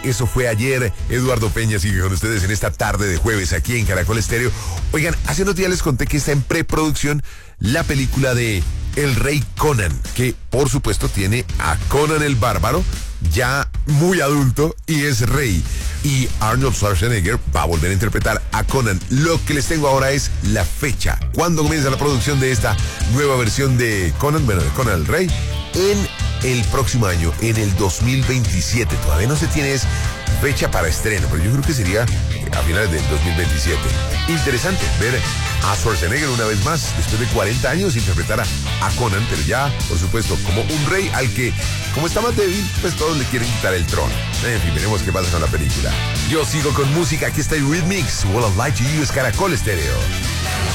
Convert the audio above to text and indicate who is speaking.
Speaker 1: Eso fue ayer. Eduardo Peña sigue con ustedes en esta tarde de jueves aquí en Caracol Estéreo. Oigan, hace unos días les conté que está en preproducción la película de El Rey Conan, que por supuesto tiene a Conan el Bárbaro, ya muy adulto y es rey. Y Arnold Schwarzenegger va a volver a interpretar a Conan. Lo que les tengo ahora es la fecha. ¿Cuándo comienza la producción de esta nueva versión de Conan? Bueno, de Conan el Rey. En el próximo año, en el 2027. Todavía no se tiene fecha para estreno, pero yo creo que sería a finales del 2027. Interesante ver a Schwarzenegger una vez más, después de 40 años, interpretar a Conan, pero ya, por supuesto, como un rey al que, como está más débil, pues todos le quieren quitar el trono. En fin, veremos qué pasa con la película. Yo sigo con música, aquí está Eurythmics, Will I Lie to You, es Caracol Estéreo.